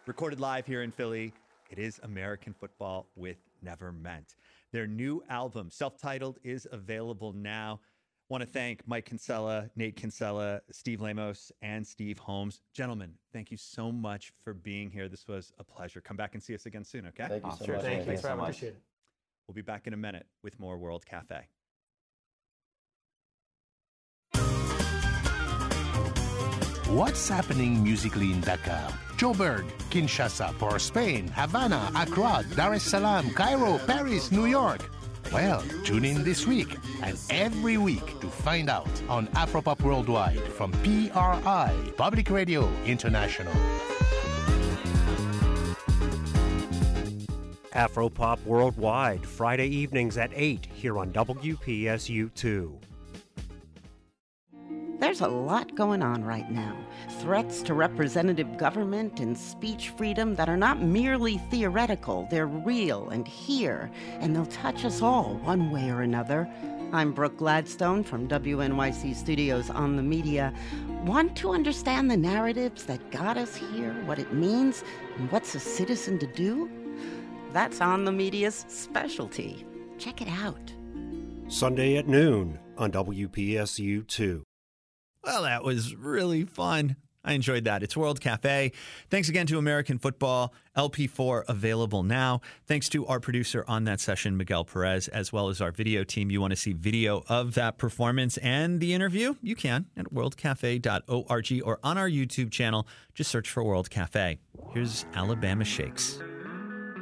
Recorded live here in Philly, it is American Football with Never Meant. Their new album, self-titled, is available now. Want to thank Mike Kinsella, Nate Kinsella, Steve Lamos, and Steve Holmes. Gentlemen, thank you so much for being here. This was a pleasure. Come back and see us again soon, okay? Thank you so Sure, much. thank you. Thanks so much. Appreciate it. We'll be back in a minute with more World Cafe. What's happening musically in Dakar, Joburg, Kinshasa, Port Spain, Havana, Accra, Dar es Salaam, Cairo, Paris, New York? Well, tune in this week and every week to find out on Afropop Worldwide from PRI, Public Radio International. Afropop Worldwide, Friday evenings at 8 here on WPSU2. There's a lot going on right now. Threats to representative government and speech freedom that are not merely theoretical, they're real and here, and they'll touch us all one way or another. I'm Brooke Gladstone from WNYC Studios on the Media. Want to understand the narratives that got us here, what it means, and what's a citizen to do? That's On the Media's specialty. Check it out. Sunday at noon on WPSU2. Well, that was really fun. I enjoyed that. It's World Cafe. Thanks again to American Football. LP4 available now. Thanks to our producer on that session, Miguel Perez, as well as our video team. You want to see video of that performance and the interview? You can at worldcafe.org or on our YouTube channel. Just search for World Cafe. Here's Alabama Shakes.